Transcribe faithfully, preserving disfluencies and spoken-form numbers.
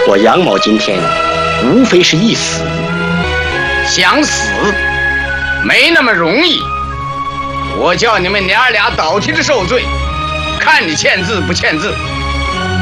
和杨某今天无非是一死。 想死没那么容易，我叫你们娘俩倒替着受罪，看你签字不签字。